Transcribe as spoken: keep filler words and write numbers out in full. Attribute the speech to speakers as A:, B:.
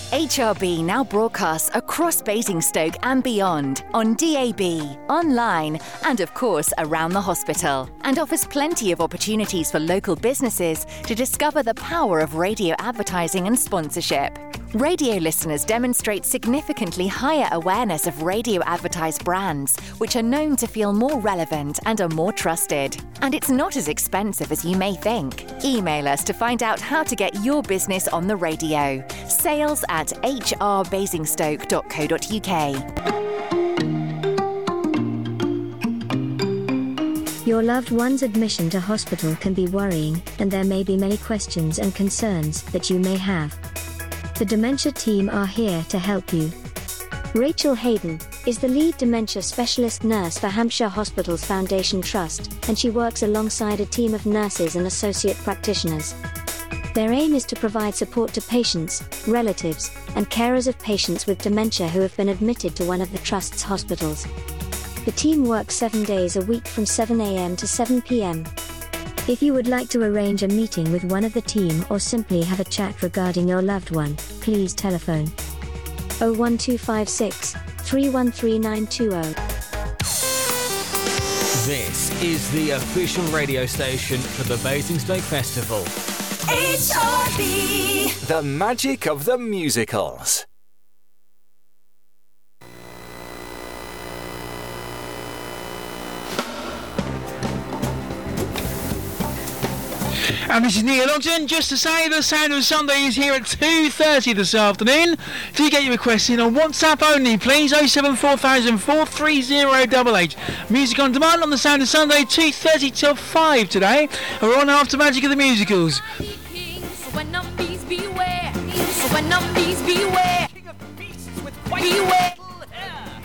A: H R B now broadcasts across Basingstoke and beyond on D A B, online, and of course around the hospital, and offers plenty of opportunities for local businesses to discover the power of radio advertising and sponsorship. Radio listeners demonstrate significantly higher awareness of radio advertised brands, which are known to feel more relevant and are more trusted. And it's not as expensive as you may think. Email us to find out how to get your business on the radio. Sales at h r basingstoke dot co dot u k.
B: Your loved one's admission to hospital can be worrying, and there may be many questions and concerns that you may have. The Dementia team are here to help you. Rachel Hayden is the lead dementia specialist nurse for Hampshire Hospitals Foundation Trust, and she works alongside a team of nurses and associate practitioners. Their aim is to provide support to patients, relatives, and carers of patients with dementia who have been admitted to one of the Trust's hospitals. The team works seven days a week from seven a m to seven p m If you would like to arrange a meeting with one of the team or simply have a chat regarding your loved one, please telephone oh one two five six, three one three nine two oh.
C: This is the official radio station for the Basingstoke Festival.
D: H R B.
E: The magic of the musicals.
F: And this is Neil Ogden, just to say the Sound of Sunday is here at two thirty this afternoon. Do get your requests in on WhatsApp only, please, oh seven four thousand, four three oh eight eight. Music on demand on the Sound of Sunday, two thirty till five today. We're on after Magic of the Musicals.
D: So when numbers beware, so when numbers beware.